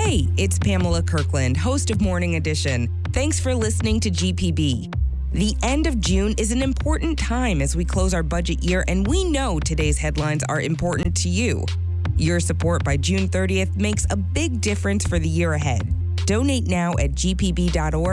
Hey, it's Pamela Kirkland, host of Morning Edition. Thanks for listening to GPB. The end of June is an important time as we close our budget year, and we know today's headlines are important to you. Your support by June 30th makes a big difference for the year ahead. Donate now at gpb.org